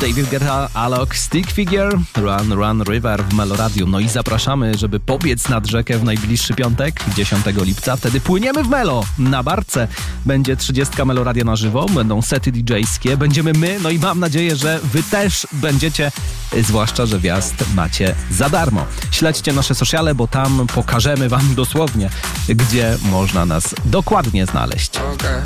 David Guetta, Alok, Stick Figure, Run Run River w Meloradiu. No i zapraszamy, żeby pobiec nad rzekę w najbliższy piątek, 10 lipca. Wtedy płyniemy w Melo. Na barce będzie 30 Meloradia na żywo, będą sety DJ-skie, będziemy my, no i mam nadzieję, że wy też będziecie, zwłaszcza, że wjazd macie za darmo. Śledźcie nasze sociale, bo tam pokażemy wam dosłownie, gdzie można nas dokładnie znaleźć.